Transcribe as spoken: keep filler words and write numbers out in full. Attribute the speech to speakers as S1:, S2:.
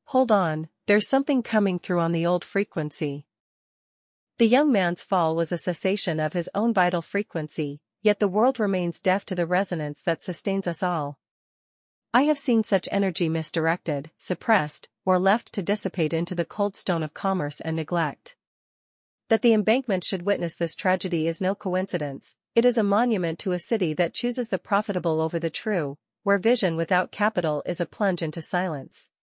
S1: Hold on, there's something coming through on the old frequency. The young man's fall was a cessation of his own vital frequency, yet the world remains deaf to the resonance that sustains us all. I have seen such energy misdirected, suppressed, or left to dissipate into the cold stone of commerce and neglect. That the embankment should witness this tragedy is no coincidence. It is a monument to a city that chooses the profitable over the true, where vision without capital is a plunge into silence.